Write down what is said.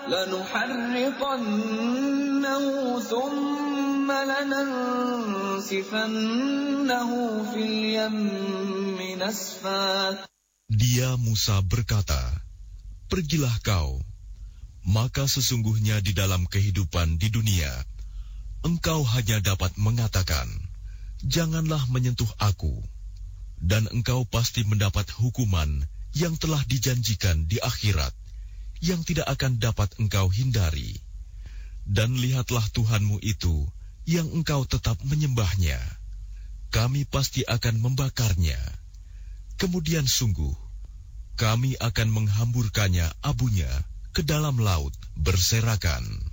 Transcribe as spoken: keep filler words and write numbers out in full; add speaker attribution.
Speaker 1: لنحرقنه ثم لننسفنه في اليم نسفا.
Speaker 2: Dia Musa berkata, "Pergilah kau, maka sesungguhnya di dalam kehidupan di dunia, engkau hanya dapat mengatakan, janganlah menyentuh aku, dan engkau pasti mendapat hukuman yang telah dijanjikan di akhirat, yang tidak akan dapat engkau hindari. Dan lihatlah Tuhanmu itu, yang engkau tetap menyembahnya. Kami pasti akan membakarnya. Kemudian sungguh, kami akan menghamburkannya abunya ke dalam laut berserakan."